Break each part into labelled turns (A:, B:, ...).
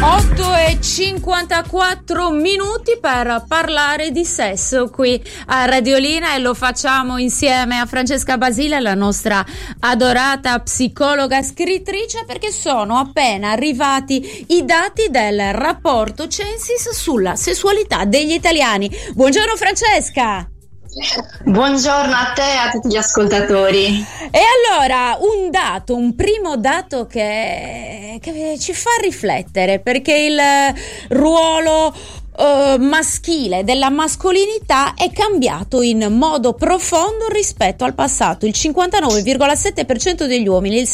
A: 8:54 per parlare di sesso qui a Radiolina, e lo facciamo insieme a Francesca Basile, la nostra adorata psicologa scrittrice, perché sono appena arrivati i dati del rapporto Censis sulla sessualità degli italiani. Buongiorno Francesca!
B: Buongiorno a te e a tutti gli ascoltatori.
A: E allora, un primo dato che ci fa riflettere, perché il ruolo maschile della mascolinità è cambiato in modo profondo rispetto al passato. Il 59,7% degli uomini e il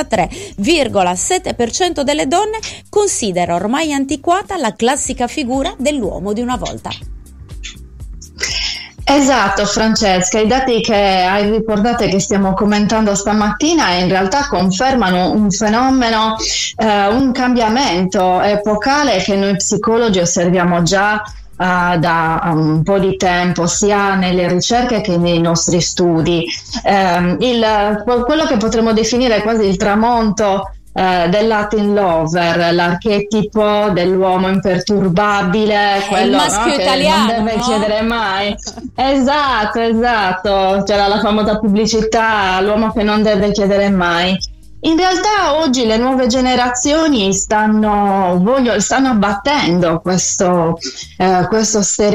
A: 63,7% delle donne considera ormai antiquata la classica figura dell'uomo di una volta.
B: Esatto Francesca, i dati che hai riportato e che stiamo commentando stamattina in realtà confermano un fenomeno, un cambiamento epocale che noi psicologi osserviamo già da un po' di tempo, sia nelle ricerche che nei nostri studi. Quello che potremmo definire quasi il tramonto del Latin lover, l'archetipo dell'uomo imperturbabile, quello,
A: il maschio,
B: no,
A: italiano,
B: che non deve chiedere mai. Esatto, c'era la famosa pubblicità, l'uomo che non deve chiedere mai. In realtà oggi le nuove generazioni stanno abbattendo questo stereotipo